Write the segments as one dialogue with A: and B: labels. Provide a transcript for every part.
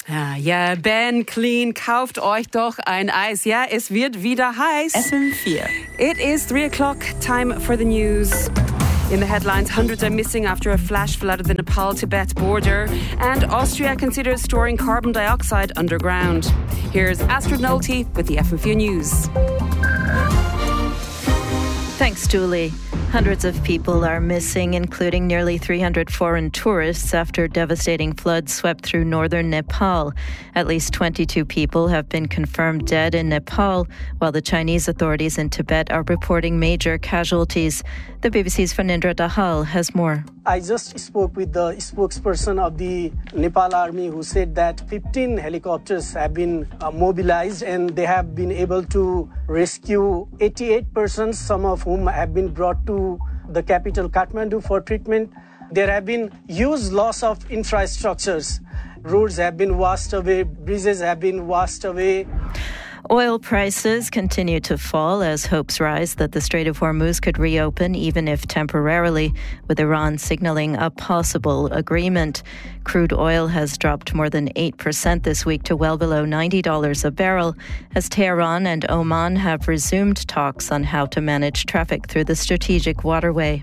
A: Ja, Ben Clean, kauft euch doch ein Eis. Ja, es wird wieder heiß.
B: FM4.
A: It is 3 o'clock, time for the news. In the headlines, hundreds are missing after a flash flood at the Nepal-Tibet border, and Austria considers storing carbon dioxide underground. Here's Astrid Nolte with the FM4 News.
C: Thanks, Julie. Hundreds of people are missing, including nearly 300 foreign tourists, after devastating floods swept through northern Nepal. At least 22 people have been confirmed dead in Nepal, while the Chinese authorities in Tibet are reporting major casualties. The BBC's Phanindra Dahal has more.
D: I just spoke with the spokesperson of the Nepal Army, who said that 15 helicopters have been mobilized and they have been able to rescue 88 persons, some of whom have been brought to the capital Kathmandu for treatment. There have been huge loss of infrastructures. Roads have been washed away, bridges have been washed away.
C: Oil prices continue to fall as hopes rise that the Strait of Hormuz could reopen, even if temporarily, with Iran signaling a possible agreement. Crude oil has dropped more than 8% this week to well below $90 a barrel, as Tehran and Oman have resumed talks on how to manage traffic through the strategic waterway.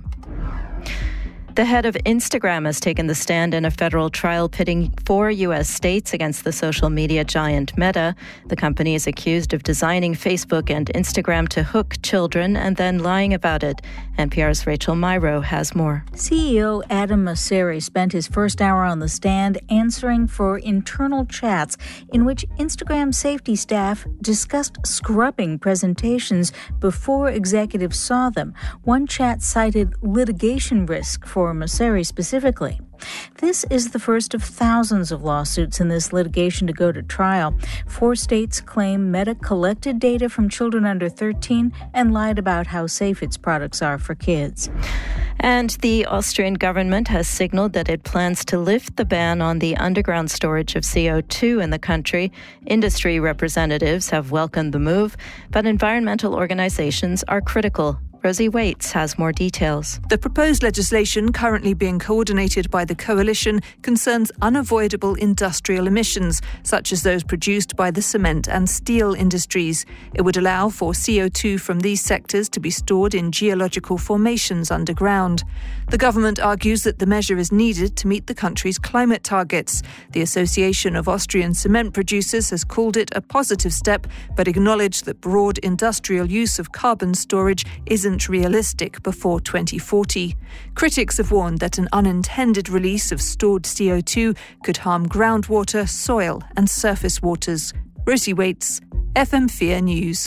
C: The head of Instagram has taken the stand in a federal trial pitting 4 U.S. states against the social media giant Meta. The company is accused of designing Facebook and Instagram to hook children and then lying about it. NPR's Rachel Myrow has more.
E: CEO Adam Mosseri spent his first hour on the stand answering for internal chats in which Instagram safety staff discussed scrubbing presentations before executives saw them. One chat cited litigation risk for Mosseri specifically. This is the first of thousands of lawsuits in this litigation to go to trial. 4 states claim Meta collected data from children under 13 and lied about how safe its products are for kids.
C: And the Austrian government has signaled that it plans to lift the ban on the underground storage of CO2 in the country. Industry representatives have welcomed the move, but environmental organizations are critical. Rosie Waits has more details.
F: The proposed legislation, currently being coordinated by the coalition, concerns unavoidable industrial emissions, such as those produced by the cement and steel industries. It would allow for CO2 from these sectors to be stored in geological formations underground. The government argues that the measure is needed to meet the country's climate targets. The Association of Austrian Cement Producers has called it a positive step, but acknowledged that broad industrial use of carbon storage isn't realistic before 2040. Critics have warned that an unintended release of stored CO2 could harm groundwater, soil and surface waters. Rosie Waits, FM4 News.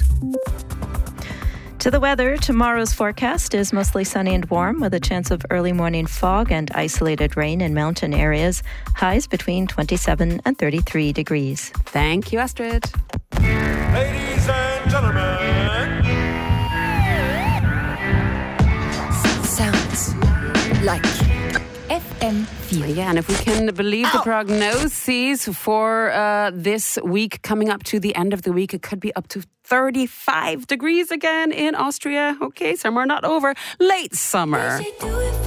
C: To the weather, tomorrow's forecast is mostly sunny and warm with a chance of early morning fog and isolated rain in mountain areas. Highs between 27 and 33 degrees.
A: Thank you, Astrid.
G: Ladies and gentlemen.
B: Sounds like FM4.
A: Yeah, and if we can believe the prognoses for this week, coming up to the end of the week, it could be up to 35 degrees again in Austria. Okay, summer not over. Late summer.